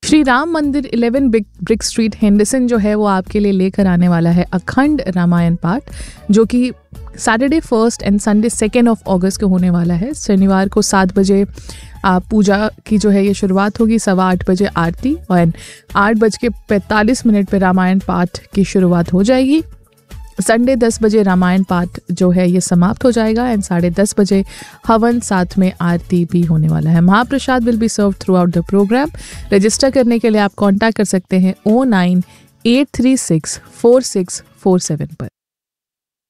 श्री राम मंदिर 11 brick street Henderson जो है वो आपके लिए लेकर आने वाला है अखंड रामायण पाठ, जो कि सैटरडे 1 एंड संडे 2 अगस्त को होने वाला है। शनिवार को 7 बजे पूजा की जो है ये शुरुआत होगी, 8:15 बजे आरती और 8:45 पे रामायण पाठ की शुरुआत हो जाएगी। संडे 10 बजे रामायण पाठ जो है ये समाप्त हो जाएगा एंड 10:30 बजे हवन, साथ में आरती भी होने वाला है। महाप्रसाद will be serve through out the programme. Register करने के लिए आप कांटेक्ट कर सकते हैं 09-836-4647 पर।